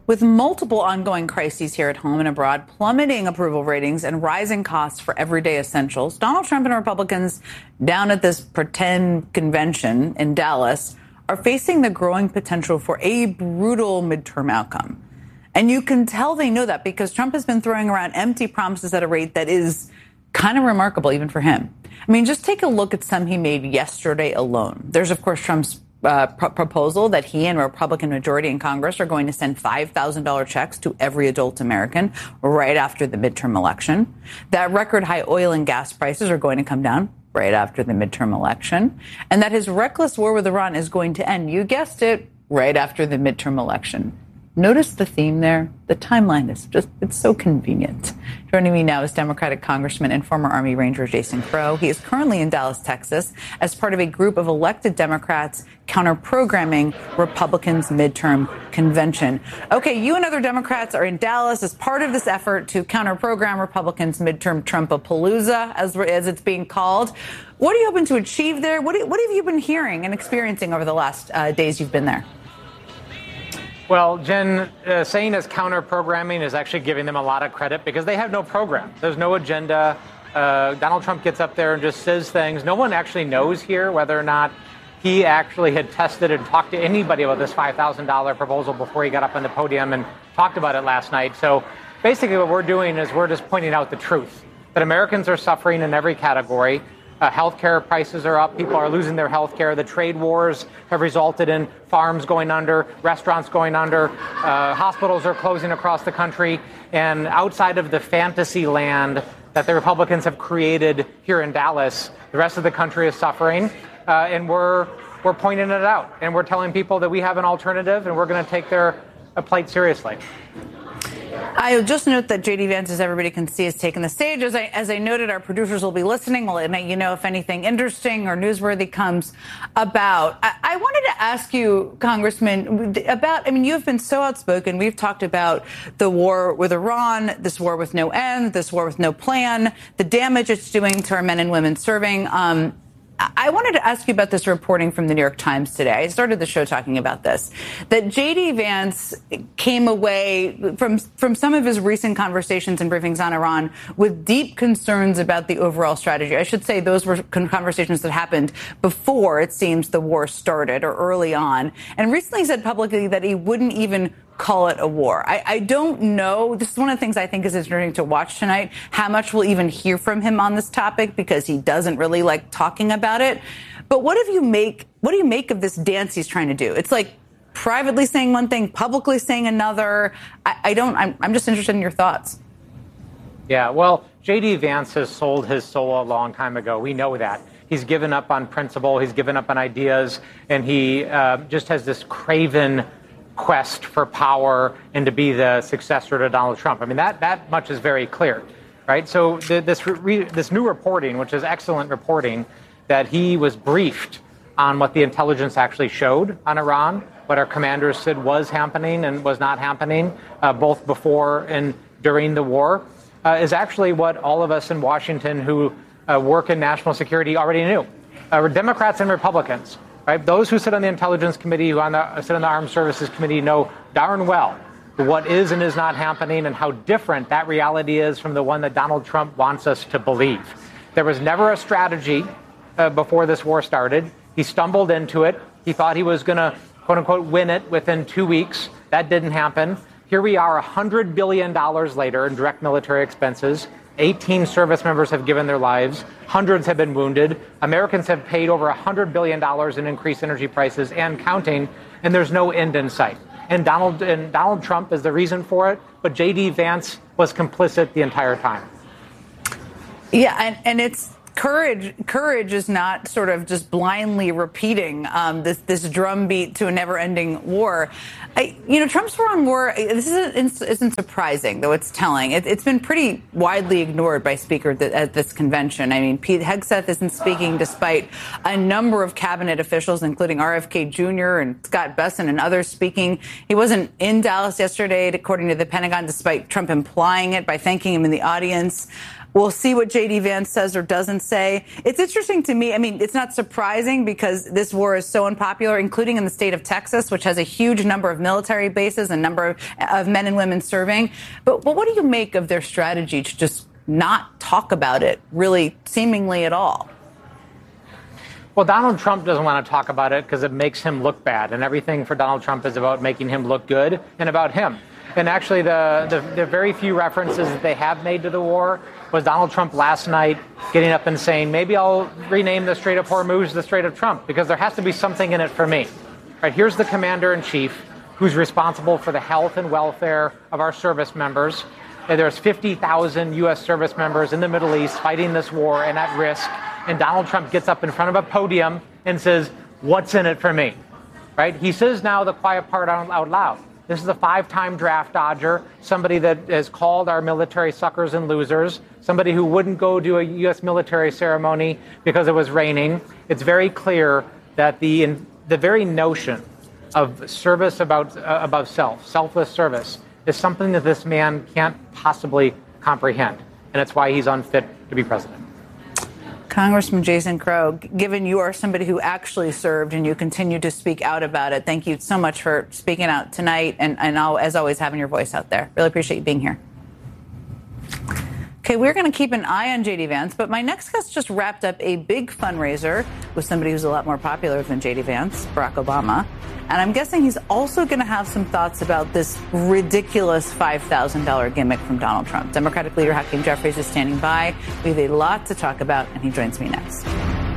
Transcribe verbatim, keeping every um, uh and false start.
With multiple ongoing crises here at home and abroad, plummeting approval ratings and rising costs for everyday essentials, Donald Trump and Republicans down at this pretend convention in Dallas are facing the growing potential for a brutal midterm outcome. And you can tell they know that because Trump has been throwing around empty promises at a rate that is kind of remarkable even for him. I mean, just take a look at some he made yesterday alone. There's, of course, Trump's Uh, pr- proposal that he and a Republican majority in Congress are going to send five thousand dollars checks to every adult American right after the midterm election. That record high oil and gas prices are going to come down right after the midterm election. And that his reckless war with Iran is going to end, you guessed it, right after the midterm election. Notice the theme there? The timeline is just, it's so convenient. Joining me now is Democratic Congressman and former Army Ranger Jason Crow. He is currently in Dallas, Texas, as part of a group of elected Democrats counter-programming Republicans' midterm convention. Okay, you and other Democrats are in Dallas as part of this effort to counter-program Republicans' midterm Trumpapalooza, as, as it's being called. What are you hoping to achieve there? What, do, what have you been hearing and experiencing over the last uh, days you've been there? Well, Jen, uh, saying as counter-programming is actually giving them a lot of credit because they have no program. There's no agenda. Uh, Donald Trump gets up there and just says things. No one actually knows here whether or not he actually had tested and talked to anybody about this five thousand dollars proposal before he got up on the podium and talked about it last night. So basically what we're doing is we're just pointing out the truth, that Americans are suffering in every category. Uh, healthcare prices are up. People are losing their health care. The trade wars have resulted in farms going under, restaurants going under, uh, hospitals are closing across the country. And outside of the fantasy land that the Republicans have created here in Dallas, the rest of the country is suffering. Uh, and we're we're pointing it out. And we're telling people that we have an alternative and we're going to take their uh, plight seriously. I'll just note that J D Vance, as everybody can see, has taken the stage. As I, as I noted, our producers will be listening. We'll let you know if anything interesting or newsworthy comes about. I, I wanted to ask you, Congressman, about, I mean, you've been so outspoken. We've talked about the war with Iran, this war with no end, this war with no plan, the damage it's doing to our men and women serving. Um, I wanted to ask you about this reporting from the New York Times today. I started the show talking about this, that J D Vance came away from from some of his recent conversations and briefings on Iran with deep concerns about the overall strategy. I should say those were conversations that happened before, it seems, the war started or early on. And recently said publicly that he wouldn't even call it a war. I, I don't know. This is one of the things I think is interesting to watch tonight, how much we'll even hear from him on this topic, because he doesn't really like talking about it. But what do you make, what do you make of this dance he's trying to do? It's like privately saying one thing, publicly saying another. I, I don't, I'm, I'm just interested in your thoughts. Yeah, well, J D Vance has sold his soul a long time ago. We know that. He's given up on principle. He's given up on ideas. And he uh, just has this craven quest for power and to be the successor to Donald Trump. I mean, that that much is very clear, right? So the, this re, this new reporting, which is excellent reporting, that he was briefed on what the intelligence actually showed on Iran, what our commanders said was happening and was not happening, uh, both before and during the war, uh, is actually what all of us in Washington who uh, work in national security already knew. Uh, Democrats and Republicans. Right? Those who sit on the Intelligence Committee, who on the, sit on the Armed Services Committee, know darn well what is and is not happening and how different that reality is from the one that Donald Trump wants us to believe. There was never a strategy uh, before this war started. He stumbled into it. He thought he was going to, quote unquote, win it within two weeks. That didn't happen. Here we are one hundred billion dollars later in direct military expenses. eighteen service members have given their lives. Hundreds have been wounded. Americans have paid over one hundred billion dollars in increased energy prices and counting, and there's no end in sight. And Donald and Donald Trump is the reason for it, but J D Vance was complicit the entire time. Yeah, and, and it's courage. Courage is not sort of just blindly repeating um, this this drumbeat to a never-ending war. I, you know, Trump's war on war, this isn't, isn't surprising, though it's telling. It, it's been pretty widely ignored by speakers at this convention. I mean, Pete Hegseth isn't speaking despite a number of cabinet officials, including R F K Junior and Scott Bessent and others speaking. He wasn't in Dallas yesterday, according to the Pentagon, despite Trump implying it by thanking him in the audience. We'll see what J D Vance says or doesn't say. It's interesting to me. I mean, it's not surprising because this war is so unpopular, including in the state of Texas, which has a huge number of military bases and number of, of men and women serving. But, but what do you make of their strategy to just not talk about it really seemingly at all? Well, Donald Trump doesn't want to talk about it because it makes him look bad. And everything for Donald Trump is about making him look good and about him. And actually, the, the, the very few references that they have made to the war was Donald Trump last night getting up and saying, maybe I'll rename the Strait of Hormuz the Strait of Trump because there has to be something in it for me. Right, here's the commander-in-chief who's responsible for the health and welfare of our service members. And there's fifty thousand U S service members in the Middle East fighting this war and at risk. And Donald Trump gets up in front of a podium and says, what's in it for me? Right? He says now the quiet part out, out loud. This is a five-time draft dodger, somebody that has called our military suckers and losers, somebody who wouldn't go to a U S military ceremony because it was raining. It's very clear that the in, the very notion of service about uh, above self, selfless service, is something that this man can't possibly comprehend, and it's why he's unfit to be president. Congressman Jason Crow, given you are somebody who actually served and you continue to speak out about it, thank you so much for speaking out tonight and, and I'll, as always, having your voice out there. Really appreciate you being here. Okay, we're going to keep an eye on J D Vance, but my next guest just wrapped up a big fundraiser with somebody who's a lot more popular than J D Vance, Barack Obama. And I'm guessing he's also going to have some thoughts about this ridiculous five thousand dollars gimmick from Donald Trump. Democratic leader Hakeem Jeffries is standing by. We have a lot to talk about, and he joins me next.